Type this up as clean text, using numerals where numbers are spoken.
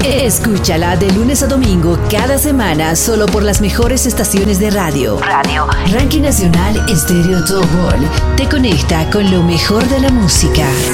Escúchala de lunes a domingo cada semana solo por las mejores estaciones de radio. Ranking Nacional Estéreo Top Ball te conecta con lo mejor de la música.